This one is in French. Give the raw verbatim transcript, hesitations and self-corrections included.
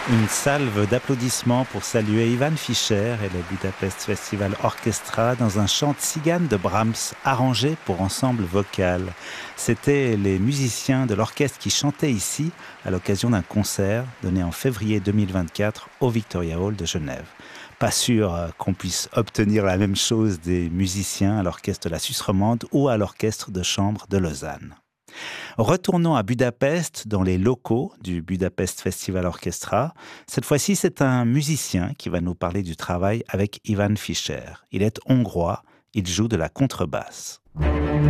Une salve d'applaudissements pour saluer Ivan Fischer et le Budapest Festival Orchestra dans un chant tzigane de Brahms arrangé pour ensemble vocal. C'étaient les musiciens de l'orchestre qui chantaient ici à l'occasion d'un concert donné en février deux mille vingt-quatre au Victoria Hall de Genève. Pas sûr qu'on puisse obtenir la même chose des musiciens à l'orchestre de la Suisse romande ou à l'orchestre de chambre de Lausanne. Retournons à Budapest, dans les locaux du Budapest Festival Orchestra. Cette fois-ci, c'est un musicien qui va nous parler du travail avec Ivan Fischer. Il est hongrois, il joue de la contrebasse.